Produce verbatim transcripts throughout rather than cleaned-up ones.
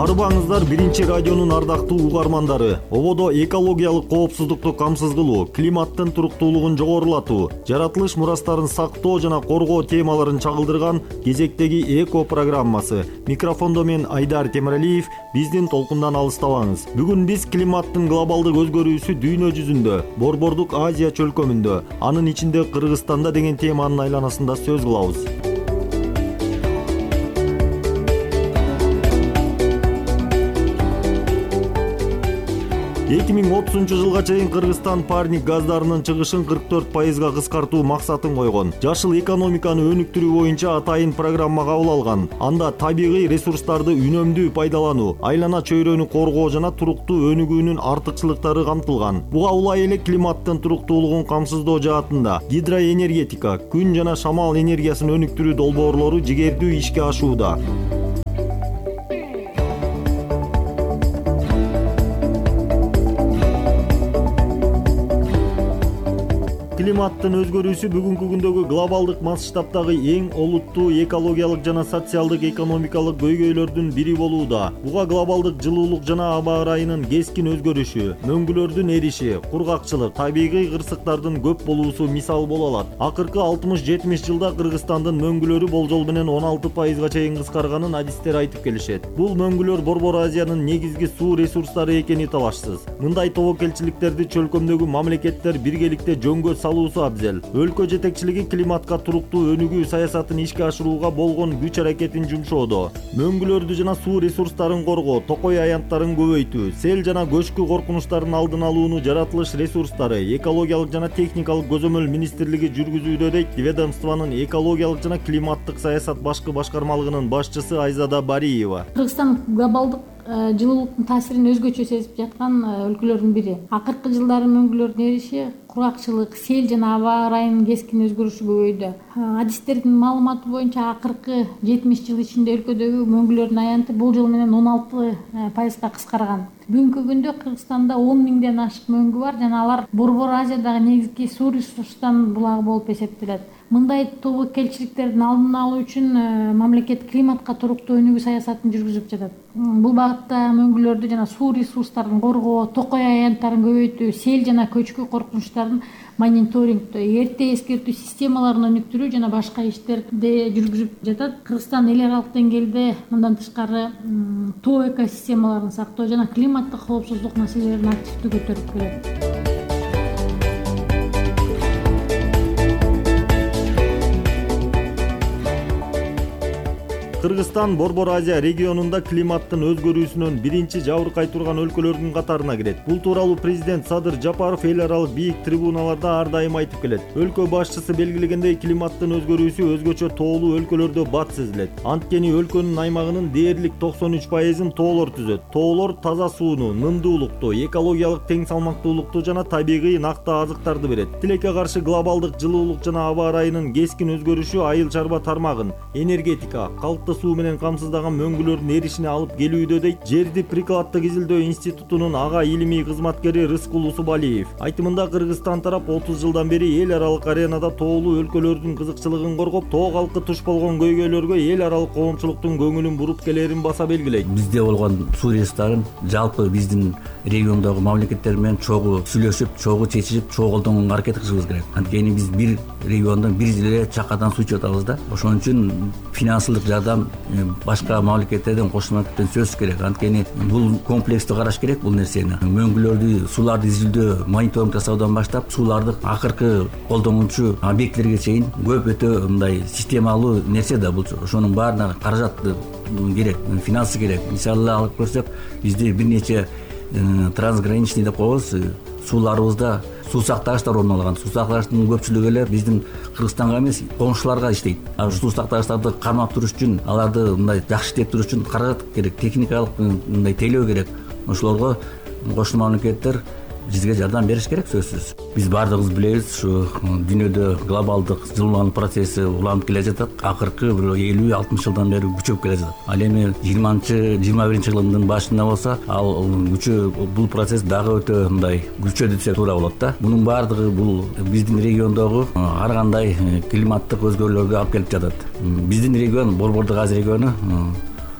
Арбаңыздар биринчи радионун ардактуу угармандары. Ободо экологиялык коопсуздукту камсыз кылуу, климаттын туруктуулугун жогорулатуу, жаратылыш мурастарын сактоо жана коргоо темаларын чагылдырган кезектеги эко программасы. Микрофондо мен Айдар Темиралиев. Биздин толкундан алыстабаңыз. Бүгүн биз климаттын глобалдык өзгөрүүсү дүйнө жүзүндө, Борбордук Азия чөлкөмүндө, анын ичинде Кыргызстанда деген теманын айланасында сөз кылабыз. эки миң отузунчу жылга чейин Кыргызстан парник газдарынын чыгышын кырк төрт пайызга кыскартуу максатын койгон. Жашыл экономиканы өнүктүрүү боюнча атайын программа кабыл алган. Анда табигый ресурстарды үнөмдүү пайдалануу, айлана чөйрөнү коргоо жана туруктуу өнүгүүнүн артыкчылыктары камтылган. Буга улай эле климаттын туруктуулугун камсыздоо жаатында гидроэнергетика, күн жана шамал энергиясын өнүктүрүү долбоорлору жигердүү ишке ашууда. Климаттын өзгөрүүсү бүгүнкү күндөгү глобалдык масштабтагы эң олуттуу экологиялык жана социалдык экономикалык көйгөйлөрдүн бири болууда. Буга глобалдык жылуулук жана аба ырайынын кескин өзгөрүшү, мөңгүлөрдүн эриши, кургакчылык, табигый кырсыктардын көп болуусу мисал боло алат. Акыркы алтымыш жетимиш жылда Кыргызстандын мөңгүлөрү болжол менен он алты пайызга чейин кыскарганын адистер айтып келишет. Бул мөңгүлөр Борбор Азиянын негизги суу ресурстары экени талашсыз. Мындай тобокелчиликтерди чөлкөмдөгү мамлекеттер биргеликте жөнгө салуусу абзел. Өлкө жетекчилиги климатка туруктуу өнүгүү саясатын ишке ашырууга болгон күч аракетин жумшоодо. Мөңгүлөрдү жана суу ресурстарын коргоо, токой аянттарын көбөйтүү, сел жана көчкү коркунучтарын алдын алууну жаратылыш ресурстары, экологиялык жана техникалык көзөмөл министрлиги жүргүзүүдө дейт ведомствонун экологиялык жана климаттык саясат башкы башкармалыгынын башчысы Айзада Бариева. Кыргызстан глобалдык жылуулуктун таасирин өзгөчө сезип жаткан өлкөлөрдүн бири. Акыркы жылдары мөңгүлөрдүн эриши, кургакчылык, сел жана аба ырайынын кескин өзгөрүшү көбөйдү. Адистердин маалыматы боюнча акыркы жетимиш жыл ичинде өлкөдөгү мөңгүлөрдүн аянты болжол менен он алты пайызга кыскарган. Бүгүнкү күндө Кыргызстанда он миңден ашык мөңгү бар жана алар Борбор Азиядагы негизги суу ресурстарынын булагы болуп эсептелет. Мындай тобокелчиликтердин алдын алуу үчүн мамлекет климатка туруктуу өнүгүү саясатын жүргүзүп жатат. Бул багытта мөңгүлөрдү жана суу ресурстарын коргоо, токой аянттарын көбөйтүү, сел жана көчкү коркунучтарын мониторингтөө, эрте эскертүү системаларын өнүктүрүү жана башка иштерди жүргүзүп жатат. Кыргызстан эл аралык деңгээлде мындан тышкары тоо экосистемаларын сактоо жана климаттык коопсуздук маселелерин активдүү көтөрүп келет. Кыргызстан Борбор Азия регионунда климаттын өзгөрүүсүнөн биринчи жабыркай турган өлкөлөрдүн катарына кирет. Бул тууралуу президент Садыр Жапаров эл аралык бийик трибуналарда ар дайым айтып келет. Өлкө башчысы белгилегендей, климаттын өзгөрүүсү өзгөчө тоолуу өлкөлөрдө бат сезилет. Анткени өлкөнүн аймагынын дээрлик токсон үч пайызын тоолор түзөт. Тоолор таза сууну, нымдуулукту, экологиялык тең салмактуулукту жана табигый накты азыктарды берет. Тилекке каршы глобалдык жылуулук жана аба ырайынын кескин өзгөрүшү айыл чарба тармагын, энергетика, калкты суу менен камсыздаган мөңгүлөрдүн эришине алып келүүдө дейт Жерди прикладдык изилдөө институтунун ага илимий кызматкери Рыскул Усубалиев. Айтымында Кыргызстан тарап отуз жылдан бери эл аралык аренада тоолуу өлкөлөрдүн кызыкчылыгын коргоп, тоо калкы туш болгон көйгөйлөргө эл аралык коомчулуктун көңүлүн буруп келерин баса белгилейт. Бизде болгон суу ресурстарын жалпы биздин региондогу мамлекеттер менен чогуу сүйлөшүп, чогуу чечип, чогуу колдонууга аракет кылышыбыз керек. Анткени биз бир региондон бир эле чакадан суу ичип атабыз да. Ошон үчүн финансылык жардам башка мамлекеттерден, кошмо мамлекеттерден сөз керек. Анткени бул комплекстүү караш керек бул нерсени. Мөңгүлөрдү, сууларды изилдөө, мониторинг жасаудан баштап, сууларды акыркы колдонуучу объектилерге чейин көп өтө мындай системалуу нерсе да бул. Ошонун баарына каражат керек, финансы керек. Мисалы алып көрсөк, бизде бир нече трансграничный деп коебуз, сууларыбызда суу сактагычтар орун алган. Суу сактагычтын көпчүлүгү эле биздин Кыргызстанга эмес, коңшуларга иштейт. А суу сактагычтарды кармап туруш үчүн, аларды мындай жакшы иштеп туруш үчүн каражат керек, техникалык мындай тейлөө керек. Ошолорго кошмо мамлекеттер бизге жардам бериш керек сөзсүз. Биз баардыгыбыз билебиз, ушу дүйнөдө глобалдык жылуулануу процесси уланып келе жатат. Акыркы бир элүү алтымыш жылдан бери күчөп келе жатат. Ал эми жыйырманчы жыйырма биринчи жылдын башында болсо, ал күчө бул процесс дагы өтө мындай күчөдү десек туура болот да. Мунун баардыгы бул биздин региондогу ар кандай климаттык өзгөрүүлөргө алып келип жатат. Биздин регион, Борбордук Азия региону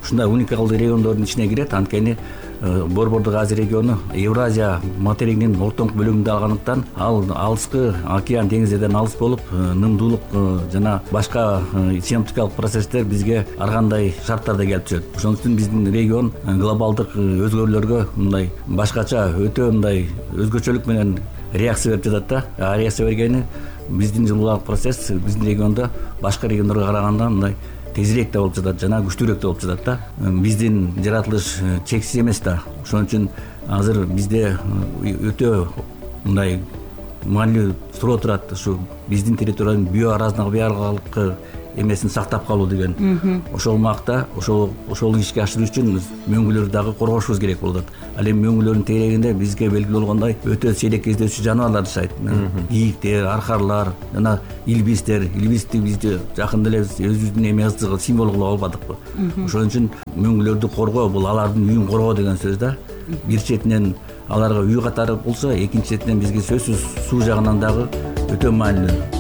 ушундай уникалдуу региондордун ичине кирет. Анткени Борбордук Азия региону Евразия материгинин ортоңку бөлүгүндө алгандыктан ал алыскы океан деңиздерден алыс болуп, нымдуулук жана башка синоптикалык процесстер бизге ар кандай шарттарда келип түшөт. Ошон үчүн биздин регион глобалдык өзгөрүүлөргө мындай башкача өтө мындай өзгөчөлүк менен реакция берип жатат да. А реакция бергени биздин жылуулук процесс биздин региондо башка региондорго караганда мындай тезирээк да болуп жатат жана күчтүүрөөк да болуп жатат да. Биздин жаратылыш чексиз эмес да. Ошон үчүн азыр бизде өтө мындай маанилүү суроо турат, ушу биздин территориянын биоразнообиялык эмесин сактап калуу деген. Ошол маакта ошол ошол ишке ашыруу үчүн мөңгүлөрдү дагы коргошубуз керек болуп атат. Ал эми мөңгүлөрдүн тегерегинде бизге белгилүү болгондой өтө сейрек кездешүү жаныбарлар жашайт. Кийиктер, аркарлар жана илбистер. Илбисти биз жакында эле өзүбүздүн эме ысдыгы символ кылып албадыкпы? Ошон үчүн мөңгүлөрдү коргоо бул алардын үйүн коргоо деген сөз да. Бир четинен аларга үй катары болсо, экинчи четинен бизге сөзсүз суу жагынан дагы өтө маанилүү.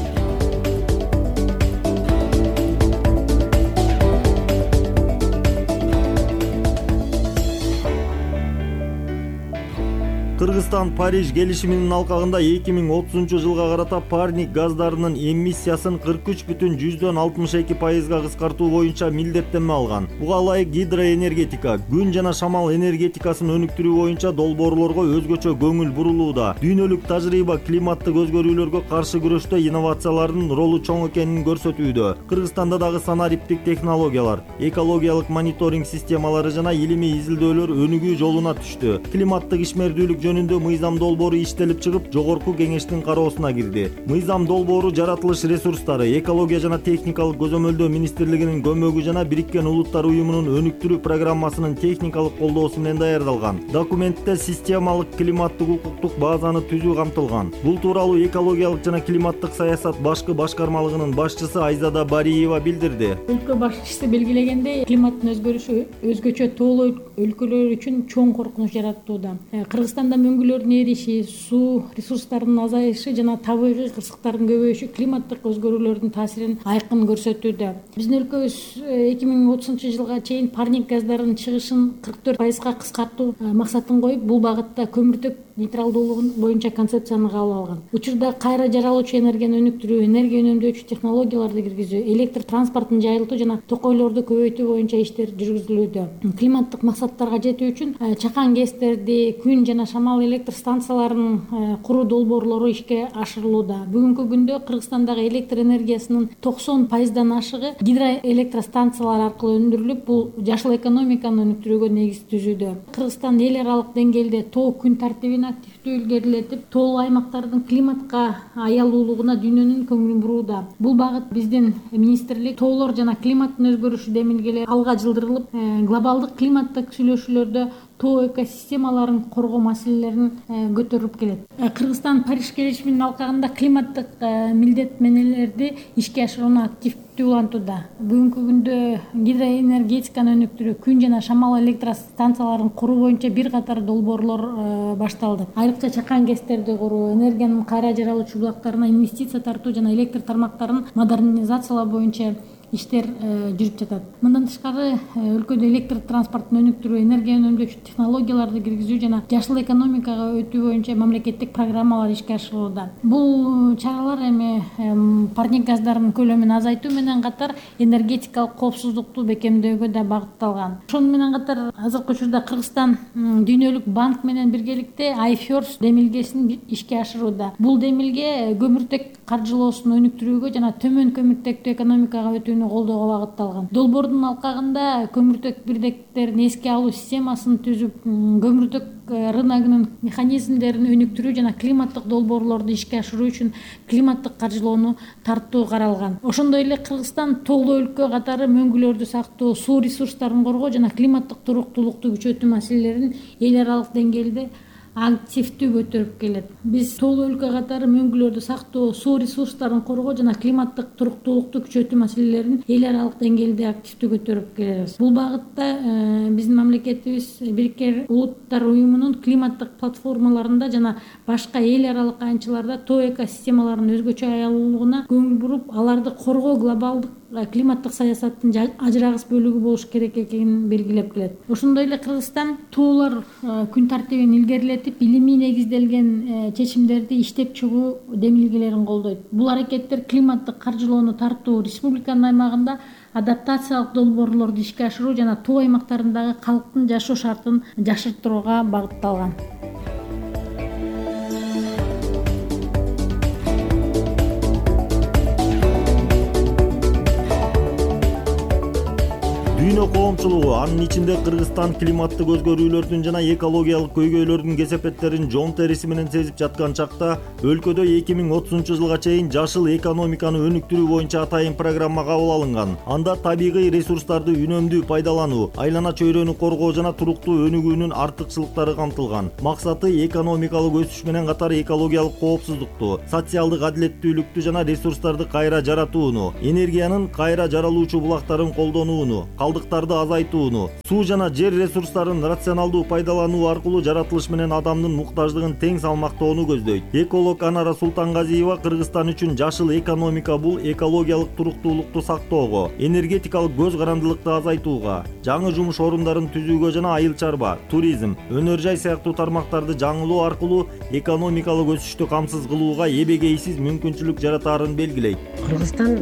Кыргызстан Париж келишиминин алкагында эки миң отузунчу жылга карата парник газдарынын эмиссиясын кырк үч бүтүн жүздөн алтымыш эки пайызга кыскартуу боюнча милдеттенме алган. Буга ылайык гидроэнергетика, күн жана шамал энергетикасын өнүктүрүү боюнча долбоорлорго өзгөчө көңүл бурулууда. Дүйнөлүк тажрыйба климаттык өзгөрүүлөргө каршы күрөштө инновациялардын ролу чоң экенин көрсөтүүдө. Кыргызстанда дагы санариптик технологиялар, экологиялык мониторинг системалары жана илимий изилдөөлөр өнүгүү жолуна түштү. Климаттык ишмердүүлүк жөнүндө мыйзам долбоору иштелип чыгып, жогорку кеңештин кароосуна кирди. Мыйзам долбоору жаратылыш ресурстары, экология жана техникалык көзөмөлдөө министрлигинин көмөгү жана Бириккен Улуттар уюмунун өнүктүрүү программасынын техникалык колдоосу менен даярдалган. Документте системалык климаттык укуктук базаны түзүү камтылган. Бул тууралуу экологиялык жана климаттык саясат башкы башкармалыгынын башчысы Айзада Бариева билдирди. Өлкө башчысы белгилегендей, климаттын өзгөрүшү өзгөчө тоолуу өлкөлөр үчүн чоң коркунуч жаратууда. Кыргызстанда мөңгүлөрдүн эриши, суу ресурстарынын азайышы жана табигый кырсыктардын көбөйүшү климаттык өзгөрүүлөрдүн таасирин айкын көрсөтүүдө. Биздин өлкөбүз эки миң отузунчу жылга чейин парник газдарынын чыгышын кырк төрт пайызга кыскартуу максатын коюп, бул багытта көмүртөк нейтралдуулугу боюнча концепцияны кабыл алган. Учурда кайра жаралуучу энергияны өнүктүрүү, энергия үнөмдөөчү технологияларды киргизүү, электр транспортун жайылтуу жана токойлорду көбөйтүү боюнча иштер жүргүзүлүүдө. Климаттык максаттарга жетүү үчүн чакан гэстерди, күн жана шамал электр станцияларын куруу долбоорлору ишке ашырылууда. Бүгүнкү күндө Кыргызстандагы электр энергиясынын токсон пайыздан ашыгы гидроэлектростанциялар аркылуу өндүрүлүп, бул жашыл экономиканы өнүктүрүүгө негиз түзүүдө. Кыргызстан эл аралык деңгээлде тоо күн тартибин активдүү илгерилетип, тоолуу аймактардын климатка аялуулугуна дүйнөнүн көңүлүн бурууда. Бул багыт биздин министрлик тоолор жана климаттын өзгөрүшү демилгелери алга жылдырылып, глобалдык климаттык сүйлөшүүлөрдө тоо экосистемаларын коргоо маселелерин көтөрүп келет. Кыргызстан Париж келишиминин алкагында климаттык милдеттенмелерди ишке ашырууну активдүү улантууда. Бүгүнкү күндө гидроэнергетиканы өнүктүрүү, күн жана шамал электростанцияларын куруу боюнча бир катар долбоорлор башталды. Айрыкча чакан гэстерди куруу, энергиянын кайра жаралуучу булактарына инвестиция тартуу жана электр тармактарын модернизациялоо боюнча иштер жүрүп жатат. Мындан тышкары өлкөдө электр транспортун өнүктүрүү, энергия үнөмдөөчү технологияларды киргизүү жана жашыл экономикага өтүү боюнча мамлекеттик программалар ишке ашырылууда. Бул чаралар эми парник газдарынын көлөмүн азайтуу менен катар энергетикалык коопсуздукту бекемдөөгө да багытталган. Ошону менен катар азыркы учурда Кыргызстан Дүйнөлүк банк менен биргеликте айферс демилгесин ишке ашырууда. Бул демилге көмүртек каржылоосун өнүктүрүүгө жана төмөн көмүртектүү экономикага өтүүнү колдоого багытталган. Долбоордун алкагында көмүртек бирдектерин эске алуу системасын түзүп, көмүртек рыногунун механизмдерин өнүктүрүү жана климаттык долбоорлорду ишке ашыруу үчүн климаттык каржылоону тартуу каралган. Ошондой эле Кыргызстан тоолуу өлкө катары мөңгүлөрдү сактоо, суу ресурстарын коргоо жана климаттык туруктуулукту күчөтүү маселелерин эл аралык деңгээлде активдүү көтөрүп келет. Биз тоолуу өлкө катары мөңгүлөрдү сактоо, суу ресурстарын коргоо жана климаттык туруктуулукту күчөтүү маселелерин эл аралык деңгээлде активдүү көтөрүп келебиз. Бул багытта биздин мамлекетибиз Бириккен Улуттар уюмунун климаттык платформаларында жана башка эл аралык аянтчаларда тоо экосистемаларынын өзгөчө аялуулугуна көңүл буруп, аларды коргоо глобалдык климаттык саясаттын ажырагыс бөлүгү болуш керек экенин белгилеп келет. Ошондой эле Кыргызстан тоолор күн тартибин илгерилетип, илимий негизделген чечимдерди иштеп чыгуу демилгелерин колдойт. Бул аракеттер климаттык каржылоону тартуу, республиканын аймагында адаптациялык долбоорлорду ишке ашыруу жана тоо аймактарындагы калктын жашоо шартын жакшыртууга багытталган. Дүйнө коомчулугу, анын ичинде Кыргызстан климаттык өзгөрүүлөрдүн жана экологиялык көйгөйлөрдүн кесепеттерин жоң териси менен сезип жаткан чакта, өлкөдө эки миң отузунчу жылга чейин жашыл экономиканы өнүктүрүү боюнча атайын программа кабыл алынган. Анда табигый ресурстарды үнөмдүү пайдалануу, айлана чөйрөнү коргоо жана туруктуу өнүгүүнүн артыкчылыктары камтылган. Максаты экономикалык өсүш менен катар экологиялык коопсуздукту, социалдык адилеттүүлүктү жана ресурстарды кайра жаратууну, энергиянын кайра жаралуучу булактарын колдонууну, калдыктарды азайтууну, суу жана жер ресурстарын рационалдуу пайдалануу аркылуу жаратылыш менен адамдын муктаждыгын тең салмактоону көздөйт. Эколог Анара Султангазиева Кыргызстан үчүн жашыл экономика бул экологиялык туруктуулукту сактоого, энергетикалык көз карандылыкты азайтууга, жаңы жумуш орундарын түзүүгө жана айыл чарба, туризм, өнөр жай сыяктуу тармактарды жаңылоо аркылуу экономикалык өсүштү камсыз кылууга эбегейсиз мүмкүнчүлүк жаратаарын белгилейт. Кыргызстан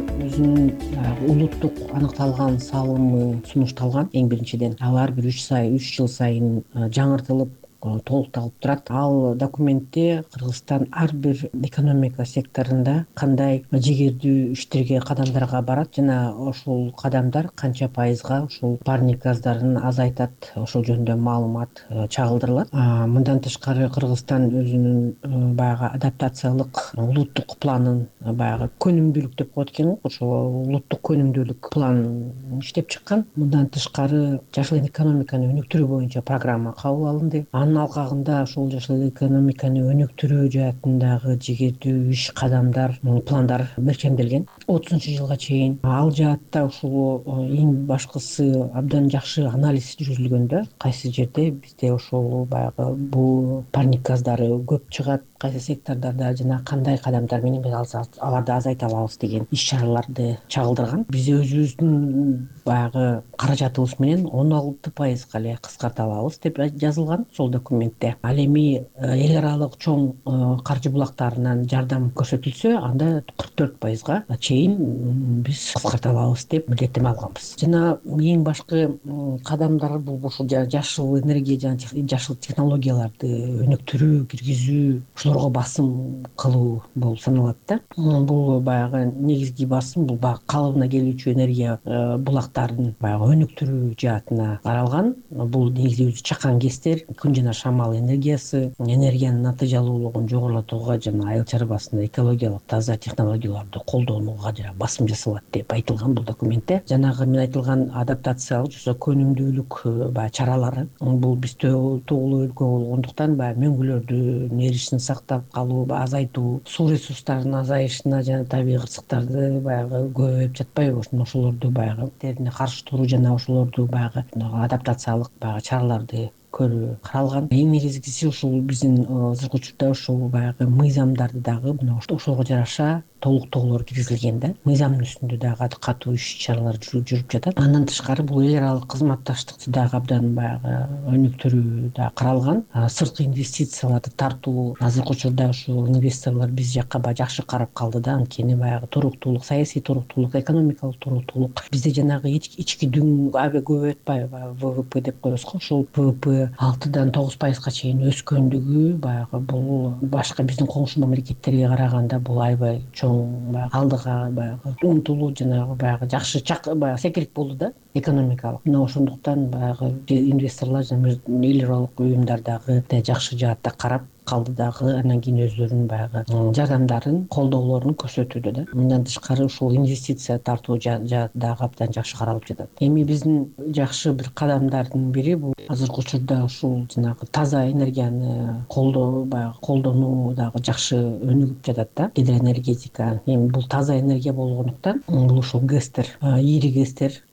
өзүнүн улуттук аныкталган салымы сунушталган. Эң биринчиден ал ар бир үч сай үч жыл сайын жаңыртылып толукталып турат. Ал документте Кыргызстан ар бир экономика секторунда кандай жигердүү иштерге, кадамдарга барат жана ошол кадамдар канча пайызга ушул парник газдарын азайтат, ошол жөнүндө маалымат чагылдырылат. Мындан тышкары Кыргызстан өзүнүн баягы адаптациялык улуттук планын, баягы көнүмдүүлүк деп коет экен, ошол улуттук көнүмдүүлүк планын иштеп чыккан. Мындан тышкары жашыл экономиканы өнүктүрүү боюнча программа кабыл алынды. Анын алкагында ошол жашыл экономиканы өнүктүрүү жаатындагы жигердүү иш, кадамдар, пландар берчемделген. отузунчу жылга чейин ал жаатта ушул эң башкысы абдан жакшы анализ жүргүзүлгөндө, кайсы жерде бизде ошол баягы бул парник газдары көп чыгат, кайсы сектордордо жана кандай кадамдар менен биз аларды азайта алабыз деген иш чараларды чагылдырган. Биз өзүбүздүн баягы каражатыбыз менен он алты пайызга эле кыскарта алабыз деп жазылган ошол документте. Ал эми эл аралык чоң каржы булактарынан жардам көрсөтүлсө, анда кырк төрт пайызга чейин биз кыскарта алабыз деп милдеттеме алганбыз. Жана эң башкы кадамдар бул ушул жашыл энергия жана жашыл технологияларды өнүктүрүү, киргизүү, ошолорго басым кылуу болуп саналат да. Бул баягы негизги басым бул баягы калыбына келүүчү энергия булактарын баягы өнүктүрүү жаатына каралган. Бул негизи өзү чакан гэстер, күн жана шамал энергиясы, энергиянын натыйжалуулугун жогорулатууга жана айыл чарбасында экологиялык таза технологияларды колдонууга жана басым жасалат деп айтылган бул документте. Жанагы мен айтылган адаптациялык жана көнүмдүүлүк баягы чаралары, бул биз тоолуу өлкө болгондуктан баягы мөңгүлөрдүн эришин сактап калуу, азайтуу, суу ресурстарынын азайышына жана табигый кырсыктарды баягы көбөйүп жатпайбы, ошолорду баягы терине каршы туруу жана ошолорду баягы адаптациялык баягы чараларды көрүү каралган. Эң негизгиси ушул биздин азыркы учурда ушул баягы мыйзамдарды дагы мына ошого жараша толуктоолор киргизилген да. Мыйзамдын үстүндө дагы катуу иш чаралар жүрүп жатат. Андан тышкары бул эл аралык кызматташтыкты дагы абдан баягы өнүктүрүү да каралган. Сырткы инвестицияларды тартуу, азыркы учурда ушул инвесторлор биз жакка баягы жакшы карап калды да, анткени баягы туруктуулук, саясий туруктуулук, экономикалык туруктуулук бизде жанагы ички дүң аябай көбөйүп атпайбы, вэ вэ пэ деп коебуз го. Ушул вэ вэ пэ алтыдан тогуз пайызга чейин өскөндүгү баягы бул башка биздин коңшу мамлекеттерге караганда бул аябай чоң баягы алдыга баягы умтулуу жанагы баягы жакшы баягы секирик болду да экономикалык. Мына ошондуктан баягы инвесторлор жана эл аралык уюмдар дагы жакшы жаатта карап калды дагы, андан кийин өздөрүнүн баягы жардамдарын, колдоолорун көрсөтүүдө да. Мындан тышкары ушул инвестиция тартуу дагы абдан жакшы каралып жатат. Эми биздин жакшы бир кадамдардын бири бул азыркы учурда ушул жанагы таза энергияны колдоо, баягы колдонуу дагы жакшы өнүгүп жатат да. Гидроэнергетика. Эми бул таза энергия болгондуктан бул ушул гэстер, ири гэстер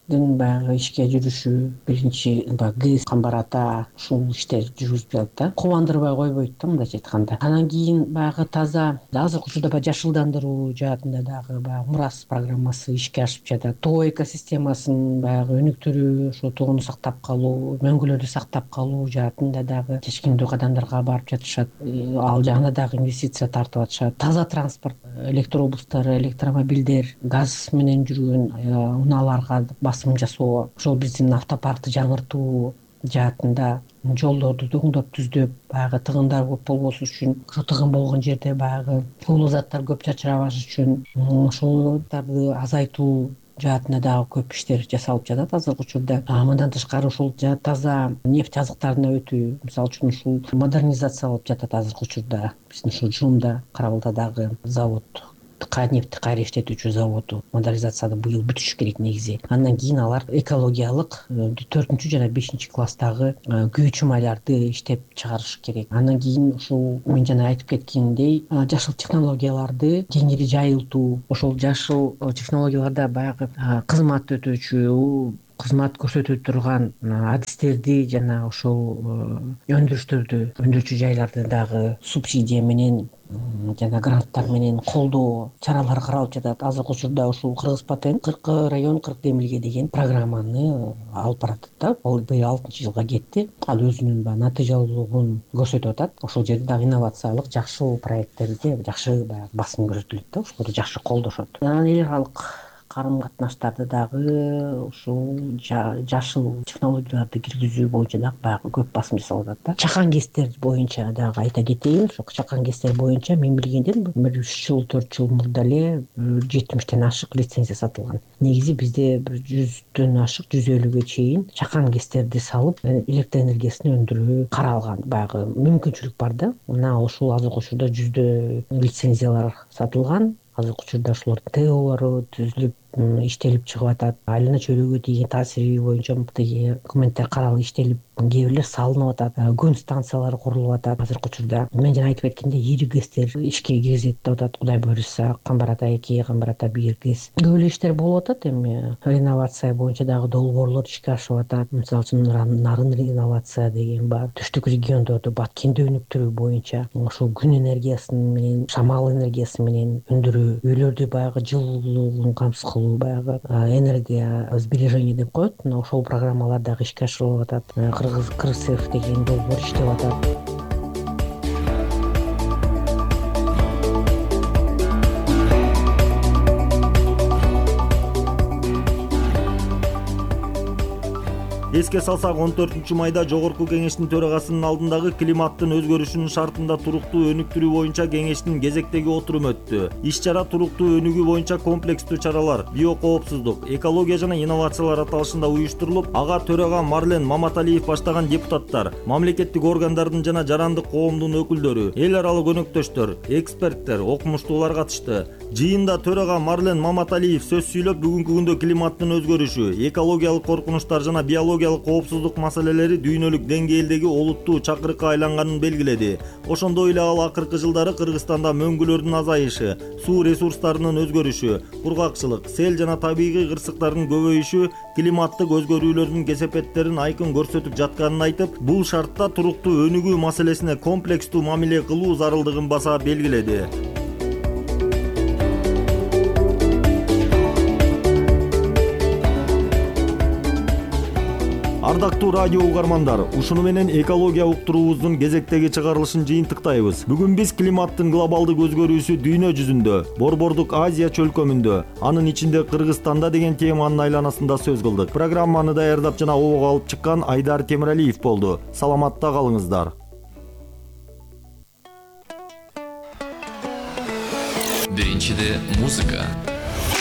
ГЭСтин баягы ишке жүрүшү, биринчи баягы ГЭС, Камбар Ата ушул иштер жүргүзүп жатат да. Кубандырбай койбойт да, мындайча айтканда. Анан кийин баягы таза азыркы учурда баягы жашылдандыруу жаатында дагы баягы мурас программасы ишке ашып жатат. Тоо экосистемасын баягы өнүктүрүү, ошо тоonu сактап калуу, мөңгүлөрдү сактап калуу жаатында дагы чечкиндүү кадамдарга барып жатышат. Ал жагына дагы инвестиция тартып атышат. Таза транспорт, электробустар, электромобилдер, газ менен жүргөн унааларга басым жасоо, ошол биздин автопаркты жаңыртуу жаатында жолдорду оңдоп түздөп, баягы тыгындар көп болбош үчүн, ошо тыгын болгон жерде баягы уулуу заттар көп чачырабаш үчүн ошолорду азайтуу жаатында дагы көп иштер жасалып жатат азыркы учурда. Мындан тышкары ушул таза нефть жазыктарына өтүү, мисалы үчүн ушул модернизацияланып жатат азыркы учурда. Биздин ушул Жумда, Карабалдадагы завод, нефть кайра иштетүүчү заводу модернизацияны быйыл бүтүшү керек негизи. Андан кийин алар экологиялык төртүнчү жана бешинчи класстагы күйүүчү майларды иштеп чыгарыш керек. Андан кийин ушул мен жана айтып кеткендей жашыл технологияларды кеңири жайылтуу, ошол жашыл технологияларда баягы кызмат өтөөчү, кызмат көрсөтө турган адистерди жана ошол өндүрүштөрдү, өндүрүүчү жайларды дагы субсидия менен жана гранттар менен колдоо чаралары каралып жатат. Азыркы учурда ушул Кыргыз патент кырк район кырк демилге деген программаны алып баратат да. Ал быйыл алтынчы жылга кетти. Ал өзүнүн баягы натыйжалуулугун көрсөтүп атат. Ошол жерде дагы инновациялык жакшы проекттерге жакшы баягы басым көрсөтүлөт да, ошолорду жакшы колдошот. Анан эл аралык карым катнаштарды дагы ушул жашыл технологияларды киргизүү боюнча дагы баягы көп басым жасалып атат да. Чакан ГЭСтер боюнча дагы айта кетейин. Ошо чакан ГЭСтер боюнча мен билгенден бир үч жыл төрт жыл мурда эле жетимиштен ашык лицензия сатылган. Негизи бизде бир жүздөн ашык, жүз элүүгө чейин чакан ГЭСтерди салып электр энергиясын өндүрүү каралган. Баягы мүмкүнчүлүк бар да. Мына ошол азыркы учурда жүздө лицензиялар сатылган. Азыркы учурда ошолордун теориялары түзүлүп, иштелип чыгып атат. Айлана чөйрөгө тийген таасири боюнча документтер каралып иштелип, кээ бирлер салынып атат. Күн станциялары курулуп атат азыркы учурда. Мен жана айтып кеткендей, ири ГЭСтер ишке киргизет деп атат. Кудай буйруса, Камбар Ата эки, Камбар Ата бир ГЭС. Көп эле иштер болуп атат. Эми реновация боюнча дагы долбоорлор ишке ашып атат. Мисалы үчүн нарын реновация деген бар. Түштүк региондорду Баткенди өнүктүрүү боюнча ошол күн энергиясы менен, шамал энергиясы менен өндүрүү, үйлөрдү баягы жылуулугун камсыз кылуу, баягы энергия сбережение деп коет. Ошол программалар дагы ишке ашырылып атат. Кыргыз КРСФ деген долбоор иштеп атат. Эске салсак, он төртүнчү майда Жогорку кеңештин төрагасынын алдындагы климаттын өзгөрүшүнүн шартында туруктуу өнүктүрүү боюнча кеңештин кезектеги отуруму өттү. Иш-чара туруктуу өнүгүү боюнча комплекстүү чаралар, биокоопсуздук, экология жана инновациялар аталышында уюштурулуп, ага төрага Марлен Маматалиев баштаган депутаттар, мамлекеттик органдардын жана жарандык коомдун өкүлдөрү, эл аралык өнөктөштөр, эксперттер, окумуштуулар катышты. Жыйында төрага Марлен Маматалиев сөз сүйлөп, бүгүнкү күндө климаттын өзгөрүшү, экологиялык коркунучтар жана биологиялык коопсуздук маселелери дүйнөлүк деңгээлдеги олуттуу чакырыкка айланганын белгиледи. Ошондой эле ал акыркы жылдары Кыргызстанда мөңгүлөрдүн азайышы, суу ресурстарынын өзгөрүшү, кургакчылык, сел жана табигый кырсыктардын көбөйүшү климаттык өзгөрүүлөрдүн кесепеттерин айкын көрсөтүп жатканын айтып, бул шартта туруктуу өнүгүү маселесине комплекстүү мамиле кылуу зарылдыгын баса белгиледи. Ардактуу радио угармандар, ушуну менен экология уктуруубуздун кезектеги чыгарылышын жыйынтыктайбыз. Бүгүн биз климаттын глобалдык өзгөрүүсү дүйнө жүзүндө, Борбордук Азия чөлкөмүндө, анын ичинде Кыргызстанда деген теманын айланасында сөз кылдык. Программаны даярдап жана обого алып чыккан Айдар Темиралиев болду. Саламатта калыңыздар. Биринчиде музыка.